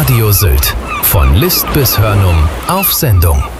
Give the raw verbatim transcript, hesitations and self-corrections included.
Radio Sylt. Von List bis Hörnum auf Sendung.